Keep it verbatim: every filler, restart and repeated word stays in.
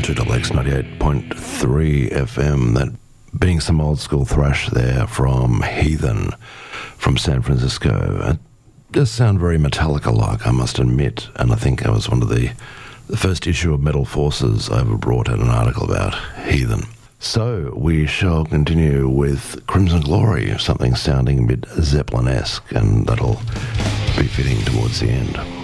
on two X ninety-eight point three F M. That being some old school thrash there from Heathen from San Francisco. It does sound very Metallica-like, I must admit, and I think that was one of the, the first issue of Metal Forces I ever brought out an article about Heathen. So we shall continue with Crimson Glory, something sounding a bit Zeppelin-esque, and that'll be fitting towards the end.